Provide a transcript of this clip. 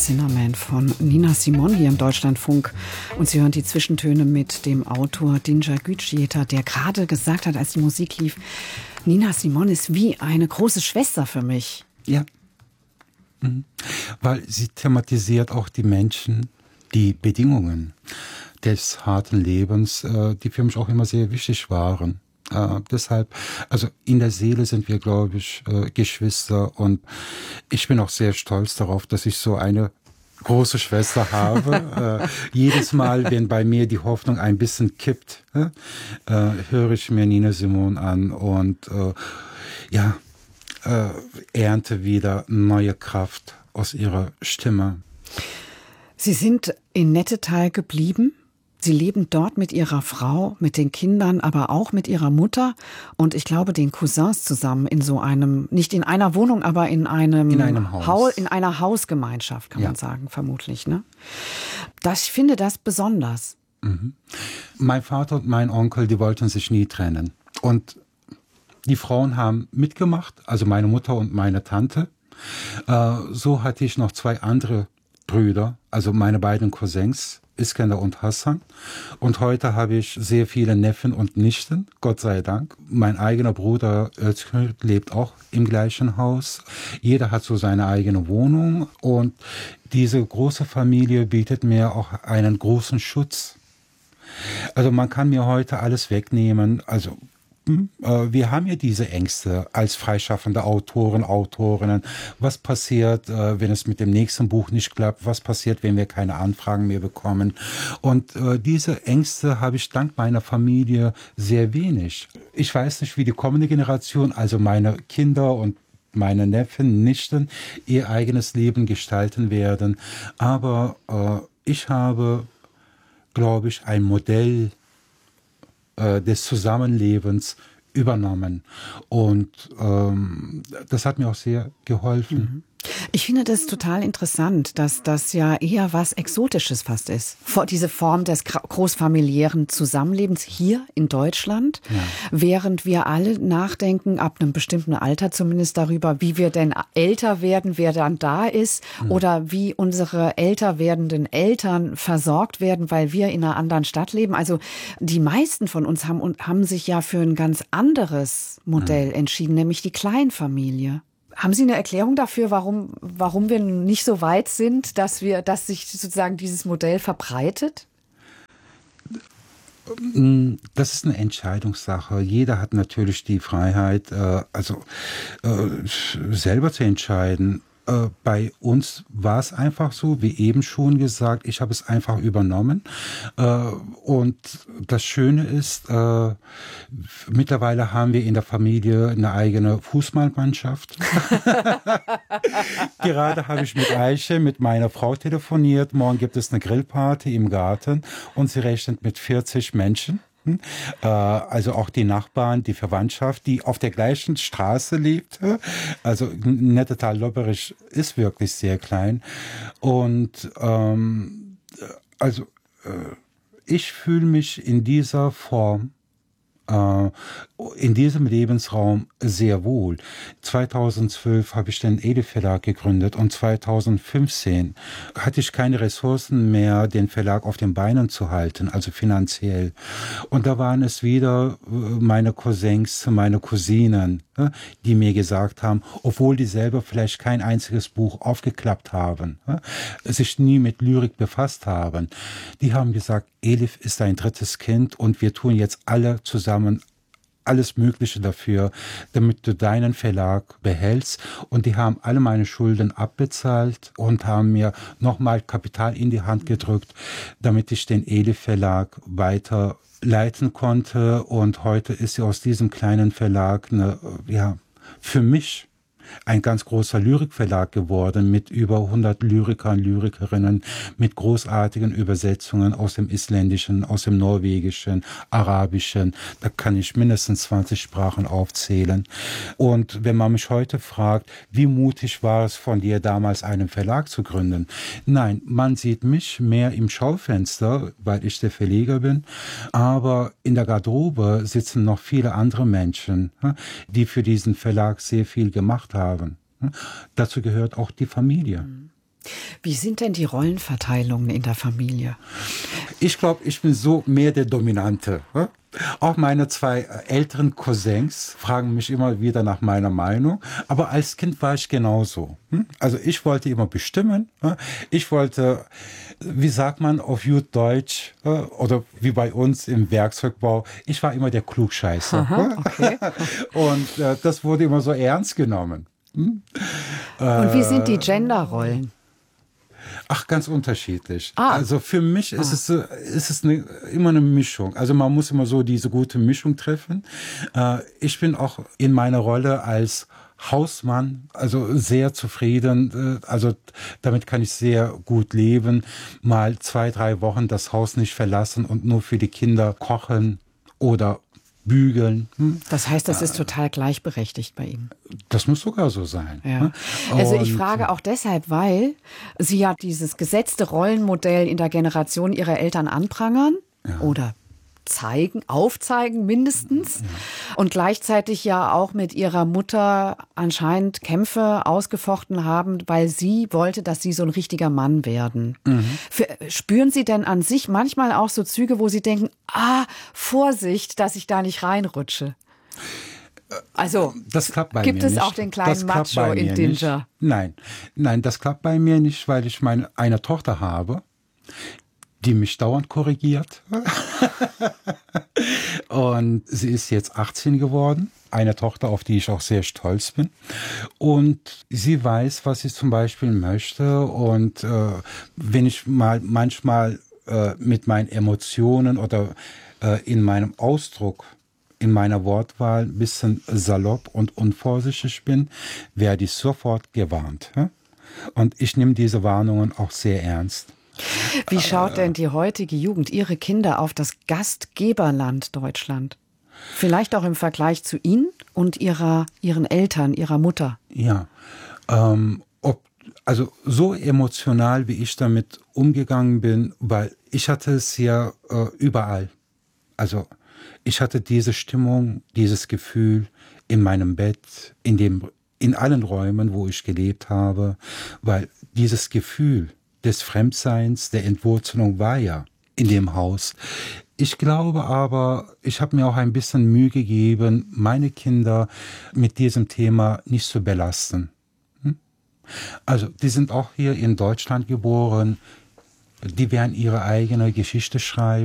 Sinnerman von Nina Simone hier im Deutschlandfunk. Und Sie hören die Zwischentöne mit dem Autor Dinja Gücüyetar, der gerade gesagt hat, als die Musik lief, Nina Simone ist wie eine große Schwester für mich. Ja, weil sie thematisiert auch die Menschen, die Bedingungen des harten Lebens, die für mich auch immer sehr wichtig waren. Deshalb, also in der Seele sind wir, glaube ich, Geschwister, und ich bin auch sehr stolz darauf, dass ich so eine große Schwester habe. Jedes Mal, wenn bei mir die Hoffnung ein bisschen kippt, höre ich mir Nina Simone an und ernte wieder neue Kraft aus ihrer Stimme. Sie sind in Nettetal geblieben. Sie leben dort mit Ihrer Frau, mit den Kindern, aber auch mit Ihrer Mutter und ich glaube den Cousins zusammen in so einem, nicht in einer Wohnung, aber in einem Haus. In einer Hausgemeinschaft, kann man sagen, vermutlich. Ne? Ich finde das besonders. Mhm. Mein Vater und mein Onkel, die wollten sich nie trennen. Und die Frauen haben mitgemacht, also meine Mutter und meine Tante. So hatte ich noch zwei andere Brüder, also meine beiden Cousins, Iskender und Hassan. Und heute habe ich sehr viele Neffen und Nichten, Gott sei Dank. Mein eigener Bruder Özgür lebt auch im gleichen Haus. Jeder hat so seine eigene Wohnung. Und diese große Familie bietet mir auch einen großen Schutz. Also man kann mir heute alles wegnehmen. Also wir haben ja diese Ängste als freischaffende Autoren, Autorinnen. Was passiert, wenn es mit dem nächsten Buch nicht klappt? Was passiert, wenn wir keine Anfragen mehr bekommen? Und diese Ängste habe ich dank meiner Familie sehr wenig. Ich weiß nicht, wie die kommende Generation, also meine Kinder und meine Neffen, Nichten, ihr eigenes Leben gestalten werden. Aber ich habe, glaube ich, ein Modell des Zusammenlebens übernommen. Und das hat mir auch sehr geholfen. Mhm. Ich finde das total interessant, dass das ja eher was Exotisches fast ist. Diese Form des großfamiliären Zusammenlebens hier in Deutschland, während wir alle nachdenken, ab einem bestimmten Alter zumindest darüber, wie wir denn älter werden, wer dann da ist, oder wie unsere älter werdenden Eltern versorgt werden, weil wir in einer anderen Stadt leben. Also die meisten von uns haben sich ja für ein ganz anderes Modell entschieden, nämlich die Kleinfamilie. Haben Sie eine Erklärung dafür, warum wir nicht so weit sind, dass sich sozusagen dieses Modell verbreitet? Das ist eine Entscheidungssache. Jeder hat natürlich die Freiheit, selber zu entscheiden. Bei uns war es einfach so, wie eben schon gesagt, ich habe es einfach übernommen. Und das Schöne ist, mittlerweile haben wir in der Familie eine eigene Fußballmannschaft. Gerade habe ich mit meiner Frau telefoniert. Morgen gibt es eine Grillparty im Garten und sie rechnet mit 40 Menschen. Also auch die Nachbarn, die Verwandtschaft, die auf der gleichen Straße lebt. Also Nettetal-Lobberich ist wirklich sehr klein. Und ich fühle mich in dieser Form, in diesem Lebensraum sehr wohl. 2012 habe ich den Elif Verlag gegründet und 2015 hatte ich keine Ressourcen mehr, den Verlag auf den Beinen zu halten, also finanziell. Und da waren es wieder meine Cousins, meine Cousinen, die mir gesagt haben, obwohl die selber vielleicht kein einziges Buch aufgeklappt haben, sich nie mit Lyrik befasst haben, die haben gesagt, Elif ist ein drittes Kind und wir tun jetzt alle zusammen alles Mögliche dafür, damit du deinen Verlag behältst. Und die haben alle meine Schulden abbezahlt und haben mir nochmal Kapital in die Hand gedrückt, damit ich den Elif Verlag weiter leiten konnte. Und heute ist sie aus diesem kleinen Verlag für mich ein ganz großer Lyrikverlag geworden mit über 100 Lyrikern, Lyrikerinnen, mit großartigen Übersetzungen aus dem Isländischen, aus dem Norwegischen, Arabischen. Da kann ich mindestens 20 Sprachen aufzählen. Und wenn man mich heute fragt, wie mutig war es von dir damals, einen Verlag zu gründen? Nein, man sieht mich mehr im Schaufenster, weil ich der Verleger bin, aber in der Garderobe sitzen noch viele andere Menschen, die für diesen Verlag sehr viel gemacht haben. Dazu gehört auch die Familie. Wie sind denn die Rollenverteilungen in der Familie? Ich glaube, ich bin so mehr der Dominante. Auch meine 2 älteren Cousins fragen mich immer wieder nach meiner Meinung. Aber als Kind war ich genauso. Also ich wollte immer bestimmen. Ich wollte, wie sagt man auf gut Deutsch, oder wie bei uns im Werkzeugbau, ich war immer der Klugscheißer. Aha, okay. Und das wurde immer so ernst genommen. Und wie sind die Genderrollen? Ach, ganz unterschiedlich. Also für mich ist es immer eine Mischung. Also man muss immer so diese gute Mischung treffen. Ich bin auch in meiner Rolle als Hausmann, also sehr zufrieden. Also damit kann ich sehr gut leben. Mal 2, 3 Wochen das Haus nicht verlassen und nur für die Kinder kochen oder bügeln. Das heißt, das ist total gleichberechtigt bei Ihnen. Das muss sogar so sein. Ja. Also ich frage auch deshalb, weil Sie ja dieses gesetzte Rollenmodell in der Generation Ihrer Eltern anprangern oder aufzeigen mindestens. Ja. Und gleichzeitig ja auch mit Ihrer Mutter anscheinend Kämpfe ausgefochten haben, weil sie wollte, dass Sie so ein richtiger Mann werden. Spüren Sie denn an sich manchmal auch so Züge, wo Sie denken, Vorsicht, dass ich da nicht reinrutsche? Also, das klappt bei gibt mir es nicht. auch den kleinen Macho in Dinja? Nein, das klappt bei mir nicht, weil ich eine Tochter habe, die mich dauernd korrigiert. Und sie ist jetzt 18 geworden. Eine Tochter, auf die ich auch sehr stolz bin. Und sie weiß, was sie zum Beispiel möchte. Und wenn ich manchmal mit meinen Emotionen oder in meinem Ausdruck, in meiner Wortwahl ein bisschen salopp und unvorsichtig bin, werde ich sofort gewarnt. Und ich nehme diese Warnungen auch sehr ernst. Wie schaut denn die heutige Jugend, Ihre Kinder, auf das Gastgeberland Deutschland? Vielleicht auch im Vergleich zu Ihnen und Ihren Eltern, Ihrer Mutter. Ja, also so emotional, wie ich damit umgegangen bin, weil ich hatte es ja überall. Also ich hatte diese Stimmung, dieses Gefühl in meinem Bett, in allen Räumen, wo ich gelebt habe, weil dieses Gefühl des Fremdseins, der Entwurzelung war ja in dem Haus. Ich glaube aber, ich habe mir auch ein bisschen Mühe gegeben, meine Kinder mit diesem Thema nicht zu belasten. Also, die sind auch hier in Deutschland geboren, die werden ihre eigene Geschichte schreiben.